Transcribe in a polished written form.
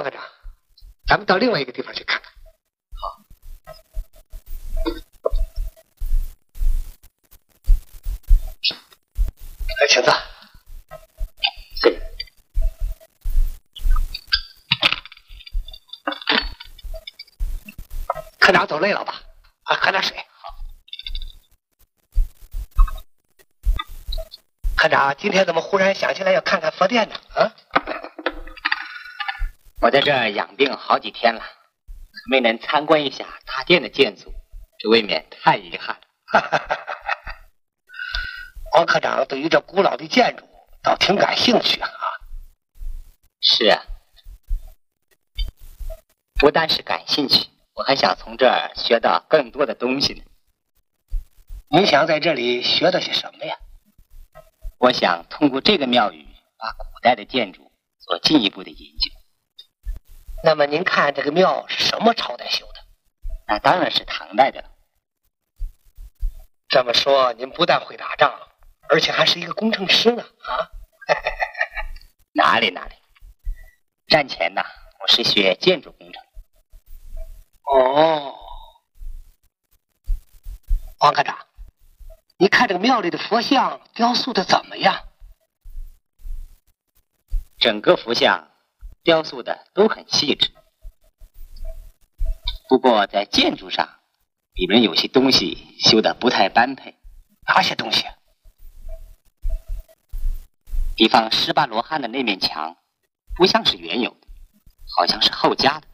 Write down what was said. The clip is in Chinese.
科长，咱们到另外一个地方去看看。 好。 来，请坐。 谢谢。 科长走累了吧？啊，喝点水。科长，今天怎么忽然想起来要看看佛殿呢？啊？ 我在这儿养病好几天了，没能参观一下大殿的建筑，这未免太遗憾了。 王科长对于这古老的建筑倒挺感兴趣啊。 是啊，不但是感兴趣，我还想从这儿学到更多的东西呢。 您想在这里学到些什么呀？ 我想通过这个庙宇，把古代的建筑做进一步的研究。 那么您看这个庙是什么朝代修的？ 那当然是唐代的了。 这么说，您不但会打仗，而且还是一个工程师呢啊！ 哪里，战前呢，我是学建筑工程。 哦，王科长，你看这个庙里的佛像雕塑的怎么样？ 整个佛像雕塑的都很细致，不过在建筑上，里面有些东西修得不太般配。 哪些东西？ 比方18罗汉的那面墙，不像是原有的，好像是后加的。